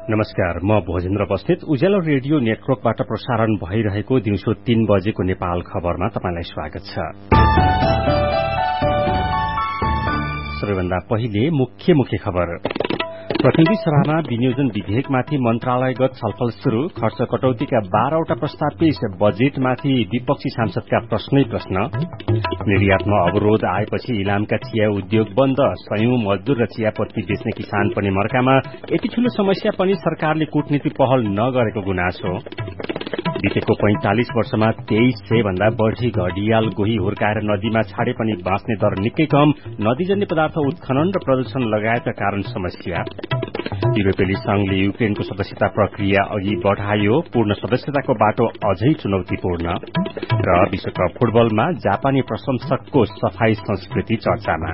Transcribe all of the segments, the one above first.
नमस्कार, म भोजेन्द्र बस्नेत उज्यालो रेडियो नेटवर्कबाट प्रसारण भइरहेको दिउँसो 3 बजेको नेपाल खबरमा तपाईंलाई स्वागत छ। सबैभन्दा पहिले मुख्य खबर। प्रतिनिधि सभामा विनियोजन विधेयकमाथि मन्त्रालयगत छलफल शुरू। खर्च कटौतीका 12वटा प्रस्ताव पेश। बजेटमाथि विपक्षी सांसदका प्रश्न। निर्यातमा अवरोध आएपछि इलामका चिया उद्योग बन्द। सयौं मजदूर र चियापत्ती बेच्ने किसान पनि मर्कामा। यति ठूलो समस्या पनि सरकारले कूटनीति पहल नगरेको गुनासो। बितेको 45 वर्षमा 2300 भन्दा बढ़ी घडियाल गोही हुर्काएर नदीमा छाडे पनि बाँच्ने दर निकै कम। नदीजन्य पदार्थ उत्खनन र प्रदूषण लगायतका कारण समस्या। युरोपेली संघले युक्रेनको सदस्यता प्रक्रिया अघि बढ़ायो। पूर्ण सदस्यताको बाटो अझै चुनौतीपूर्ण। र विश्वकप फुटबलमा जापानी प्रशंसकको सफाई संस्कृति चर्चामा।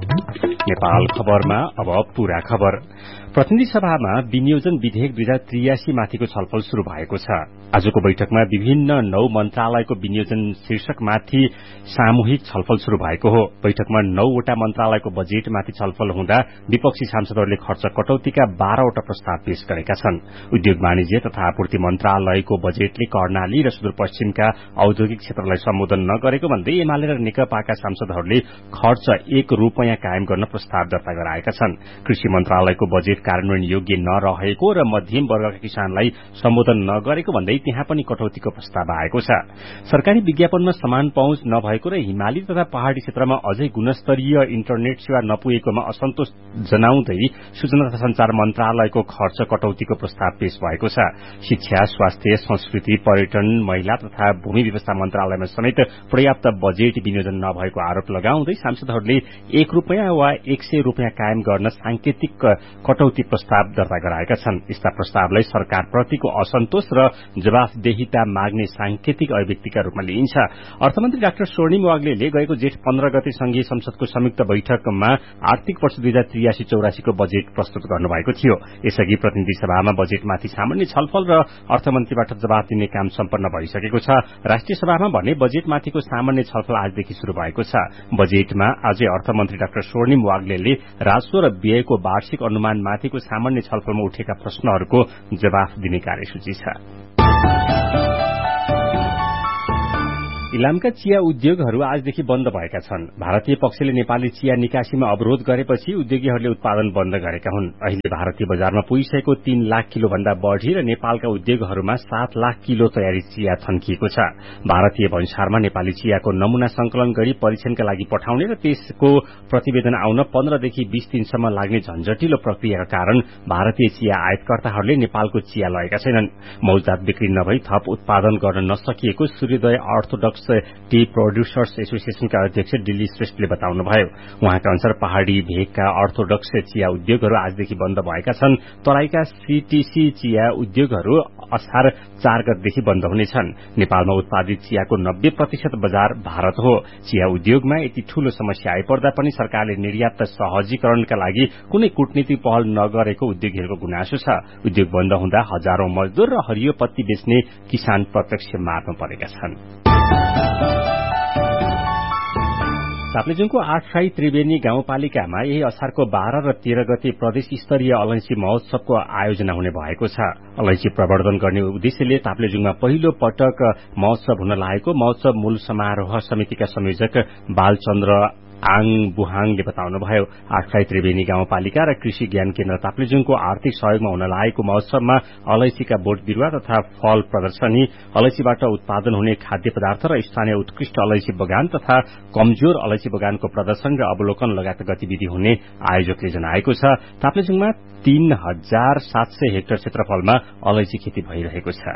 नेपाल खबरमा अब पूरा खबर। प्रतिनिधि सभामा विनियोजन विधेयक 2083 माथिको छलफल शुरू भएको छ। आजको बैठकमा विभिन्न 9 मन्त्रालयको विनियोजन शीर्षकमाथि सामूहिक छलफल शुरू भएको हो। बैठकमा 9वटा मन्त्रालयको बजेटमाथि छलफल हुँदा विपक्षी सांसदहरूले खर्च कटौतीका 12वटा प्रस्ताव पेश गरेका छन्। उद्योग वाणिज्य तथा आपूर्ति मन्त्रालयको बजेटले कर्णाली र सुदूरपश्चिमका औद्योगिक क्षेत्रलाई सम्बोधन नगरेको भन्दै एमाले र नेकपाका सांसदहरूले खर्च 1 रुपैयाँ कायम गर्न प्रस्ताव दर्ता गराएका छन्। कृषि मन्त्रालयको बजेट कार्यान्वयन योग्य नरहेको र मध्यम वर्गका किसानलाई सम्बोधन नगरेको भन्दै त्यहाँ पनि कटौतीको प्रस्ताव आएको छ। सरकारी विज्ञापनमा समान पहुँच नभएको र हिमाली तथा पहाड़ी क्षेत्रमा अझै गुणस्तरीय इन्टरनेट सेवा नपुगेकोमा असन्तोष जनाउँदै सूचना तथा संचार मन्त्रालयको खर्च कटौतीको प्रस्ताव पेश भएको छ। शिक्षा, स्वास्थ्य, संस्कृति, पर्यटन, महिला तथा भूमि व्यवस्था मन्त्रालयमा समेत पर्याप्त बजेट विनियोजन नभएको आरोप लगाउँदै सांसदहरूले 1 रुपैयाँ वा 100 रुपैयाँ कायम गर्न सांकेतिक कटौती प्रस्ताव दर्ता गराएका छन्। यस्ता प्रस्तावलाई सरकारप्रतिको असन्तोष र जवाफदेहिता माग्ने सांकेतिक अभिव्यक्तिका रूपमा लिइन्छ। अर्थमन्त्री डाक्टर स्वर्णिम वाग्लेले गएको जेठ 15 गते संघीय संसदको संयुक्त बैठकमा आर्थिक वर्ष 2083-84 को बजेट प्रस्तुत गर्नुभएको थियो। यसअघि प्रतिनिधि सभामा बजेटमाथि सामान्य छलफल र अर्थमन्त्रीबाट जवाफ दिने काम सम्पन्न भइसकेको छ। राष्ट्रिय सभामा भने बजेटमाथिको सामान्य छलफल आजदेखि शुरू भएको छ। बजेटमा आज अर्थमन्त्री डाक्टर स्वर्णिम वाग्लेले राजस्व र व्ययको वार्षिक अनुमानमाथिको सामान्य छलफलमा उठेका प्रश्नहरूको जवाफ दिने कार्यसूची छ। इलामका चिया उद्योगहरू आजदेखि बन्द भएका छन्। भारतीय पक्षले नेपाली चिया निकासीमा अवरोध गरेपछि उद्योगीहरूले उत्पादन बन्द गरेका हुन्। अहिले भारतीय बजारमा पुगिसकेको 3 लाख किलो भन्दा बढ़ी र नेपालका उद्योगहरूमा 7 लाख किलो तयारी चिया थन्किएको छ। भारतीय भन्सारमा नेपाली चियाको नमूना संकलन गरी परीक्षणका लागि पठाउने र त्यसको प्रतिवेदन आउन 15 देखि 20 दिनसम्म लाग्ने झन्झटिलो प्रक्रियाका कारण भारतीय चिया आयातकर्ताहरूले नेपालको चिया लगेका छैनन्। मौजदात बिक्री नभई थप उत्पादन गर्न नसकिएको सूर्योदय अर्थोडक्स टी प्रोड्युसर्स एसोसिएशनका अध्यक्ष दिल्ली श्रेष्ठले बताउनुभयो। उहाँका अनुसार पहाड़ी भेगका अर्थोडक्स चिया उद्योगहरू आजदेखि बन्द भएका छन्। तराईका सीटीसी चिया उद्योगहरू असार 4 गतेदेखि बन्द हुनेछन्। नेपालमा उत्पादित चियाको 90% बजार भारत हो। चिया उद्योगमा यति ठूलो समस्या आइपर्दा पनि सरकारले निर्यात सहजीकरणका लागि कुनै कूटनीति पहल नगरेको उद्योगीहरूको गुनासो छ। उद्योग बन्द हुँदा हजारौं मजदूर र हरियो पत्ती बेच्ने किसान प्रत्यक्ष मार्न परेका छन्। ताप्लेजुङको 8 साई त्रिवेणी गाउँपालिकामा यही असारको 12 र 13 गते प्रदेश स्तरीय अलैंची महोत्सवको आयोजना हुने भएको छ। अलैंची प्रवर्धन गर्ने उद्देश्यले ताप्लेजुङमा पहिलो पटक महोत्सव हुन लागेको महोत्सव मूल समारोह समितिका संयोजक बालचन्द्र आङ बुहाङले बताउनुभयो। 8 साई त्रिवेणी गाउँपालिका र कृषि ज्ञान केन्द्र ताप्लेजुङको आर्थिक सहयोगमा हुन लागेको महोत्सवमा अलैंचीका बोट बिरूवा तथा फल प्रदर्शनी, अलैंचीबाट उत्पादन हुने खाद्य पदार्थ र स्थानीय उत्कृष्ट अलैंची बगान तथा कमजोर अलैंची बगानको प्रदर्शन र अवलोकन लगायत गतिविधि हुने आयोजकले जनाएको छ। ताप्लेजुङमा 3700 हेक्टर क्षेत्रफलमा अलैंची खेती भइरहेको छ।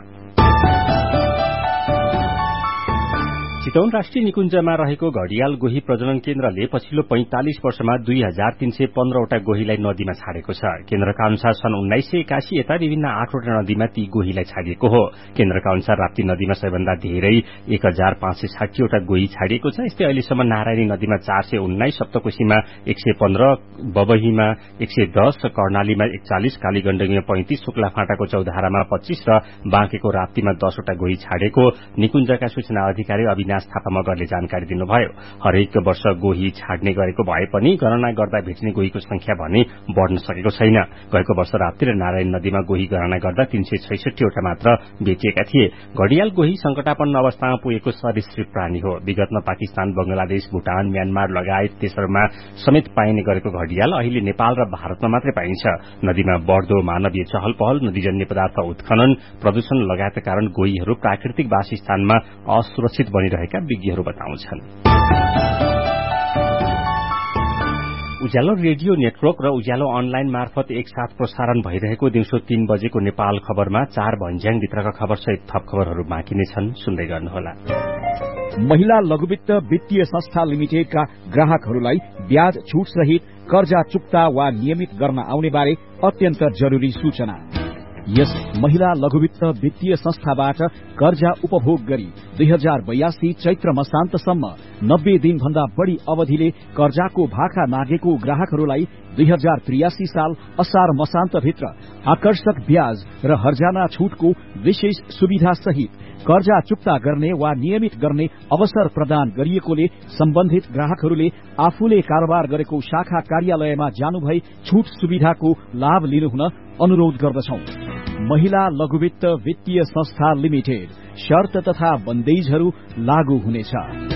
चितवन राष्ट्रिय निकुञ्जमा रहेको घडियाल गोही प्रजनन केन्द्रले पछिल्लो 45 वर्षमा 2315वटा गोहीलाई नदीमा छाडेको छ। केन्द्रका अनुसार सन् 1981 यता विभिन्न 8वटा नदीमा ती गोहीलाई छाडिएको हो। केन्द्रका अनुसार राप्ती नदीमा सबैभन्दा धेरै 1560वटा गोही छाडिएको छ। यस्तै अहिलेसम्म नारायणी नदीमा 419, सप्तकोशीमा 115, बबहीमा 110, कर्णालीमा 41, कालीगण्डकीमा 35, शुक्लाफाँटाको चौधारामा 25 र बाँकेको राप्तीमा 10वटा गोही छाडेको निकुञ्जका सूचना अधिकारी अविनाश अविनाश थापा मगरले जानकारी दिनुभयो। हरेक वर्ष गोही छाड्ने गरेको भए पनि गणना गर्दा भेटिने गोहीको संख्या भने बढ़न सकेको छैन। गएको वर्ष राप्ती र नारायण नदीमा गोही गणना गर्दा 366 वटा मात्र बेचिएका थिए। घडियाल गोही संकटापन्न अवस्थामा पुगेको सरीसृप प्राणी हो। विगतमा पाकिस्तान, बंगलादेश, भूटान, म्यानमार लगायत देशहरूमा समेत पाइने गरेको घडियाल अहिले नेपाल र भारतमा मात्रै पाइन्छ। नदीमा बढ़दो मानवीय चहल पहल, नदीजन्य पदार्थ उत्खनन, प्रदूषण लगायतका कारण गोहीहरू प्राकृतिक वासस्थानमा असुरक्षित बनिरहेका विज्ञहरू बताउँछन्। उज्यालो रेडियो नेटवर्क र उज्यालो अनलाइन मार्फत एकसाथ प्रसारण भइरहेको दिउँसो 3 बजेको नेपाल खबरमा 4 भन्ज्याङभित्रका खबरसहित थप खबरहरू बाँकी नै छन्, सुन्दै गर्नुहोला। महिला लघुवित्त वित्तीय संस्था लिमिटेडका ग्राहकहरूलाई ब्याज छूट सहित कर्जा चुक्ता वा नियमित गर्न आउने बारे अत्यन्त जरुरी सूचना। यस महिला लघुवित्त वित्तीय संस्थाबाट कर्जा उपभोग गरी 2082 चैत्र मसान्तसम्म 90 दिन भन्दा बढ़ी अवधिले कर्जाको भाका नागेको ग्राहकहरूलाई 2083 साल असार मसान्तभित्र आकर्षक ब्याज र हर्जाना छूटको विशेष सुविधा सहित कर्जा चुक्ता गर्ने वा नियमित गर्ने अवसर प्रदान गरिएकोले सम्बन्धित ग्राहकहरूले आफूले कारोबार गरेको शाखा कार्यालयमा जानुभई छूट सुविधाको लाभ लिनुहुन अनुरोध गर्दछौं। महिला लघुवित्त वित्तीय संस्था लिमिटेड, शर्त तथा बन्देजहरू लागू हुनेछ।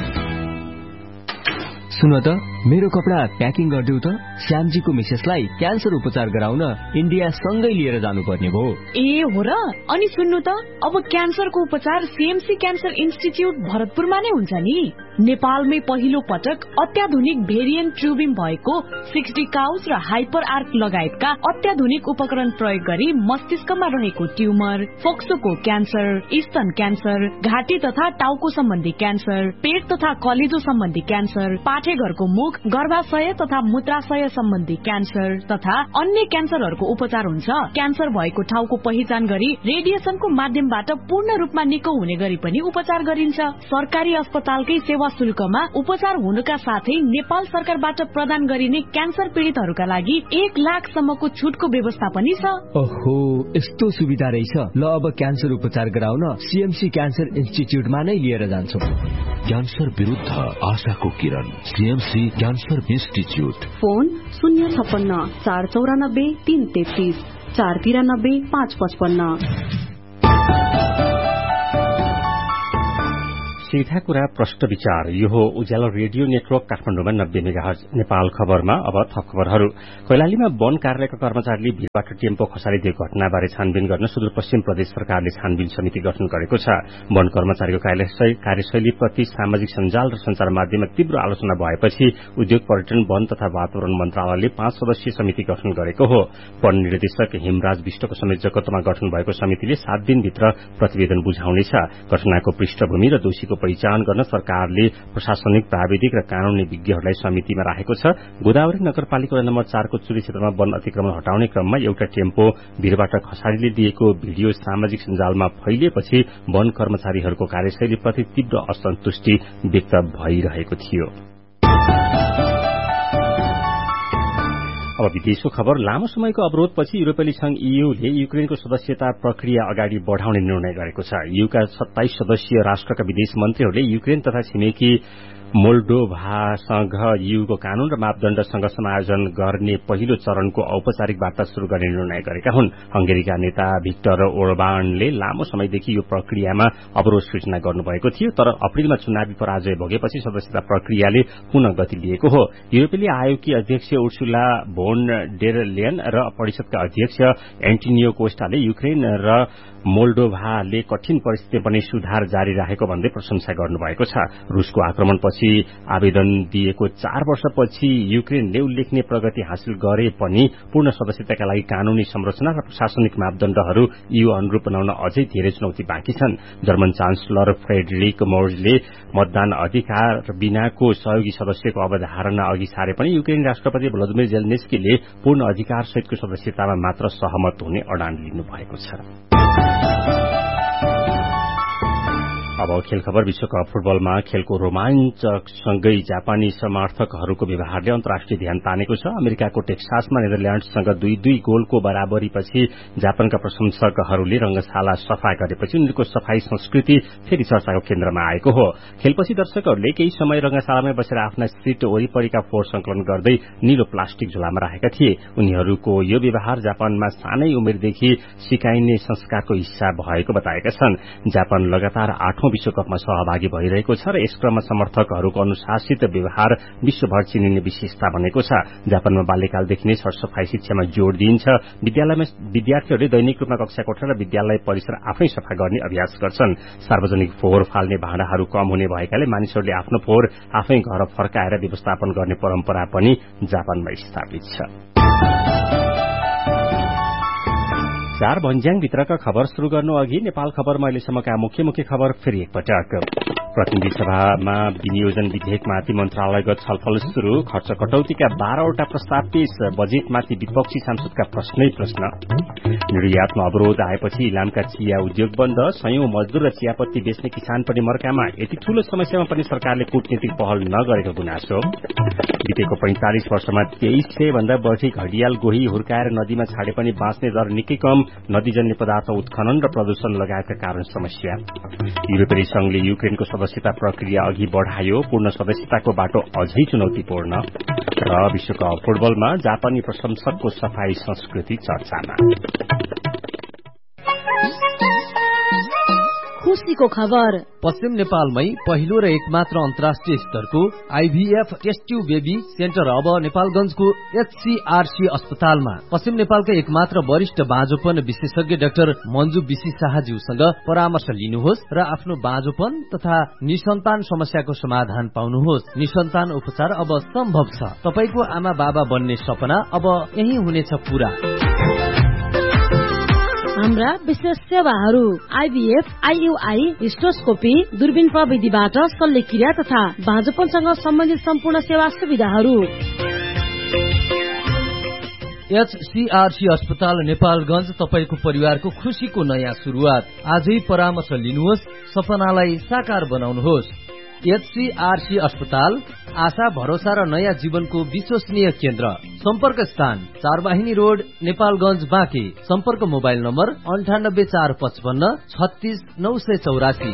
सुन त, मेरो कपडा प्याकिङ गरिदेऊ त। श्यामजीको मिसेसलाई क्यान्सर उपचार गराउन इन्डिया सँगै लिएर जानुपर्ने भयो। ए हो र? अनि सुन्नु त, अब क्यान्सरको उपचार सीएमसी क्यान्सर इन्स्टिच्युट भरतपुरमा नै हुन्छ नि। नेपालमै पहिलो पटक अत्याधुनिक भेरिएन्ट ट्युबिङ भएको 60 काउच र हाइपर आर्क लगायतका अत्याधुनिक उपकरण प्रयोग गरी मस्तिष्कमा रहेको ट्युमर, फोक्सोको क्यान्सर, स्तन क्यान्सर, घाँटी तथा टाउको सम्बन्धी क्यान्सर, पेट तथा कलेजो सम्बन्धी क्यान्सर, पाठेघरको मुख, गर्भाशय तथा मूत्राशय सम्बन्धी क्यान्सर तथा अन्य क्यान्सरहरूको उपचार हुन्छ। क्यान्सर भएको ठाउँको पहिचान गरी रेडिएसनको माध्यमबाट पूर्ण रूपमा निको हुने गरी पनि उपचार गरिन्छ। सरकारी अस्पतालकै सेवा शुल्कमा उपचार हुनुका साथै नेपाल सरकारबाट प्रदान गरिने क्यान्सर पीड़ितहरूका लागि 1 लाखसम्मको छुटको व्यवस्था पनि छ। ओहो, यस्तो सुविधा रहेछ। ल, अब क्यान्सर उपचार गराउन सीएमसी क्यान्सर इन्स्टिच्युटमा नै लिएर जान्छौं। क्यान्सर विरुद्ध आशाको किरण, सीएमसी क्यान्सर इन्स्टिच्युट। फोन 056 494 333 493 555। सीधा कुरा प्रश्न विचार। यो हो उज्यालो रेडियो नेटवर्क काठमाडौँमा 90 मेगाहर्ज। नेपाल खबरमा अब थप खबरहरू। कैलालीमा वन कार्यालयका कर्मचारीले भिरबाट टेम्पो खसालिदिएको घटनाबारे छानबिन गर्न सुदूरपश्चिम प्रदेश सरकारले छानबिन समिति गठन गरेको छ। वन कर्मचारीको कार्यशैलीप्रति सामाजिक सञ्जाल र संचार माध्यममा तीव्र आलोचना भएपछि उद्योग, पर्यटन, वन तथा वातावरण मन्त्रालयले 5 सदस्यीय समिति गठन गरेको हो। वन निर्देशक हिमराज विष्टको संयोजकत्वमा गठन भएको समितिले 7 दिनभित्र प्रतिवेदन बुझाउनेछ। घटनाको पृष्ठभूमि र दोषीको पहिचान गर्न सरकारले प्रशासनिक, प्राविधिक र कानूनी विज्ञहरूलाई समितिमा राखेको छ। गोदावरी नगरपालिका नम्बर 4 को चुरी क्षेत्रमा वन अतिक्रमण हटाउने क्रममा एउटा टेम्पो भिरबाट खसालीले दिएको भिडियो सामाजिक सञ्जालमा फैलिएपछि वन कर्मचारीहरूको कार्यशैलीप्रति तीव्र असन्तुष्टि व्यक्त भइरहेको थियो। अब विदेशको खबर। लामो समयको अवरोधपछि युरोपेली संघ ईयूले युक्रेनको सदस्यता प्रक्रिया अगाडि बढ़ाउने निर्णय गरेको छ। ईयूका 27 सदस्यीय राष्ट्रका विदेश मन्त्रीहरूले युक्रेन तथा छिमेकी मोल्डोभासँग ईयूको कानून र मापदण्डसँग समायोजन गर्ने पहिलो चरणको औपचारिक वार्ता शुरू गर्ने निर्णय गरेका हुन्। हंगेरीका नेता भिक्टर ओर्बानले लामो समयदेखि यो प्रक्रियामा अवरोध सृजना गर्नुभएको थियो, तर अप्रिलमा चुनावी पराजय भोगेपछि सदस्यता प्रक्रियाले पुनः गति लिएको हो। युरोपेली आयोगकी अध्यक्ष उर्सुला भोन डेर लेयन र परिषदका अध्यक्ष एन्टोनियो कोस्टाले युक्रेन र मोल्डोभाले कठिन परिस्थितिमा पनि सुधार जारी राखेको भन्दै प्रशंसा गर्नुभएको छ। रूसको आक्रमणपछि आवेदन दिएको 4 वर्षपछि युक्रेनले उल्लेखनीय प्रगति हासिल गरे पनि पूर्ण सदस्यताका लागि कानूनी संरचना र प्रशासनिक मापदण्डहरू ईयू अनुरूप बनाउन अझै धेरै चुनौती बाँकी छन्। जर्मन चान्सलर फ्रेडरिक मर्जले मतदान अधिकार बिनाको सहयोगी सदस्यको अवधारणा अघि सारे पनि युक्रेनी राष्ट्रपति भ्लादिमिर जेलेन्स्कीले पूर्ण अधिकार सहितको सदस्यतामा मात्र सहमत हुने अडान लिनु भएको छ। अब खेल खबर। विश्वकप फुटबलमा खेलको रोमाञ्चसँगै जापानी समर्थकहरूको व्यवहारले अन्तर्राष्ट्रिय ध्यान तानेको छ। अमेरिकाको टेक्सासमा नेदरल्याण्ड्ससँग 2-2 गोलको बराबरीपछि जापानका प्रशंसकहरूले रंगशाला सफा गरेपछि उनीहरूको सफाई संस्कृति फेरि चर्चाको केन्द्रमा आएको हो। खेलपछि दर्शकहरूले केही समय रंगशालामै बसेर आफ्ना सिट वरिपरिका फोहोर संकलन गर्दै नीलो प्लास्टिक झोलामा राखेका थिए। उनीहरूको यो व्यवहार जापानमा सानै उमेरदेखि सिकाइने संस्कारको हिस्सा भएको बताएका छन्। जापान लगातार 8औं विश्वकपमा सहभागी भइरहेको छ र यस क्रममा समर्थकहरूको अनुशासित व्यवहार विश्वभर चिनिने विशेषता बनेको छ। जापानमा बाल्यकालदेखि नै सरसफाई शिक्षामा जोड़ दिइन्छ। विद्यालयमा विद्यार्थीहरूले दैनिक रूपमा कक्षा कोठा र विद्यालय परिसर आफै सफा गर्ने अभ्यास गर्छन्। सार्वजनिक फोहोर फाल्ने भाँडाहरू कम हुने भएकाले मानिसहरूले आफ्नो फोहोर आफै घर फर्काएर व्यवस्थापन गर्ने परम्परा पनि जापानमा स्थापित छ। 4 भन्ज्याङ भित्रका खबर शुरू गर्नु अघि नेपाल खबरमा अहिलेसम्मका मुख्य खबर फेरि एकपटक। प्रतिनिधि सभामा विनियोजन विधेयकमाथि मन्त्रालयगत छलफल शुरू। खर्च कटौतीका 12वटा प्रस्ताव पेश। बजेटमाथि विपक्षी सांसदका प्रश्नै प्रश्न। निर्यातमा अवरोध आएपछि इलामका चिया उद्योग बन्द। सयौं मजदूर र चियापत्ती बेच्ने किसान पनि मर्कामा। यति ठूलो समस्यामा पनि सरकारले कूटनीतिक पहल नगरेको गुनासो। बितेको 45 वर्षमा 2300 भन्दा बढ़ी घडियाल गोही हुर्काएर नदीमा छाडे पनि बाँच्ने दर निकै कम। नदीजन्य पदार्थ उत्खनन र प्रदूषण लगायतका कारण समस्या। युरोपेली संघले युक्रेनको सदस्यता प्रक्रिया अघि बढ़ायो। पूर्ण सदस्यताको बाटो अझै चुनौतीपूर्ण। र विश्वकप फुटबलमा जापानी प्रशंसकको सफाई संस्कृति चर्चामा। खुशीको खबर। पश्चिम नेपालमै पहिलो र एकमात्र अन्तर्राष्ट्रिय स्तरको आईभीएफ टेस्ट ट्यूब बेबी सेन्टर अब नेपालगंजको एचसीआरसी अस्पतालमा। पश्चिम नेपालका एकमात्र वरिष्ठ बाँझोपन विशेषज्ञ डाक्टर मन्जु बिसी शाहज्यूसँग परामर्श लिनुहोस् र आफ्नो बाँझोपन तथा निसन्तान समस्याको समाधान पाउनुहोस्। निसन्तान उपचार अब सम्भव छ। तपाईको आमा बाबा बन्ने सपना अब यही हुनेछ पूरा। हाम्रा विशेष सेवाहरू आईभीएफ, आईयूआई, हिस्टोस्कोपी, दूरबीन प्रविधिबाट शल्यक्रिया तथा बाँझोपनसँग सम्बन्धित सम्पूर्ण सेवा सुविधाहरू। एचसीआरसी अस्पताल नेपालगंज, तपाईको परिवारको खुशीको नयाँ सुरुवात। आजै परामर्श लिनुहोस्, सपनालाई साकार बनाउनुहोस्। एचसीआरसी अस्पताल आशा, भरोसा र नयाँ जीवनको विश्वसनीय केन्द्र। सम्पर्क स्थान 4 वाहिनी रोड, नेपालगंज, बाँके। सम्पर्क मोबाइल नम्बर 9845 36 984।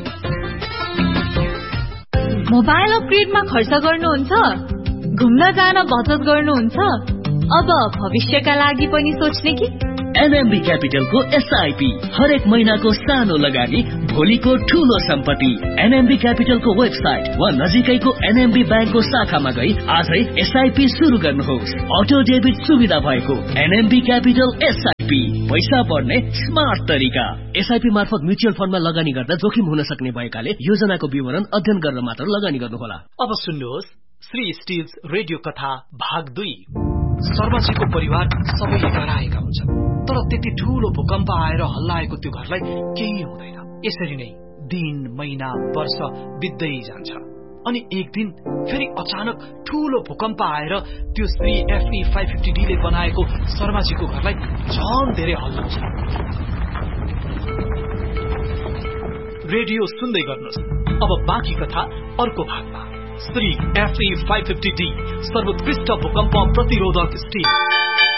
मोबाइल अपग्रेडमा खर्च गर्नुहुन्छ? घुम्न जान बचत गर्नुहुन्छ? अब भविष्यका लागि पनि सोच्ने कि? एनएमबी क्यापिटलको एसआईपी हरेक महिनाको सानो लगानी, भोलिको ठूलो सम्पत्ति। एनएमबी क्यापिटलको वेबसाइट वा नजिकैको एनएमबी ब्याङ्कको शाखामा गई आजै एसआईपी शुरू गर्नुहोस्। अटो डेबिट सुविधा भएको एनएमबी क्यापिटल एसआईपी, पैसा बढ्ने स्मार्ट तरिका। एसआईपी मार्फत म्युचुअल फण्डमा लगानी गर्दा जोखिम हुन सक्ने भएकाले योजनाको विवरण अध्ययन गरेर मात्र लगानी गर्नुहोला। अब सुन्नुहोस् श्री स्टिल्स रेडियो कथा भाग 2। सर्वजीको परिवार सबैले डराएका हुन्छन्, तर त्यति ठूलो भूकम्प आएर हल्लाएको त्यो घरलाई केही हुँदैन। यसरी नै दिन, महिना, वर्ष बित्दै जान्छ अनि एक दिन फेरि अचानक ठूलो भूकम्प आएर त्यो श्री एफई 550D ले बनाएको शर्माजीको घरलाई झन धेरै हल्लाउँछ। रेडियो सुन्दै गर्नुहोस्। अब बाँकी कथा अर्को भागमा। श्री एफई 550D सर्वोत्कृष्ट भूकम्प प्रतिरोधक स्टिल।